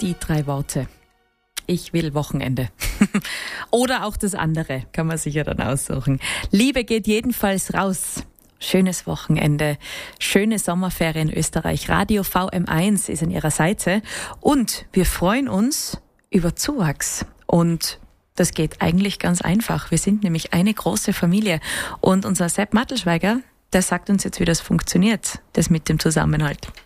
die 3 Worte. Ich will Wochenende. Oder auch das andere, kann man sich ja dann aussuchen. Liebe geht jedenfalls raus. Schönes Wochenende, schöne Sommerferien in Österreich. Radio VM1 ist an Ihrer Seite und wir freuen uns über Zuwachs. Und das geht eigentlich ganz einfach. Wir sind nämlich eine große Familie und unser Sepp Mattelschweiger, der sagt uns jetzt, wie das funktioniert, das mit dem Zusammenhalt.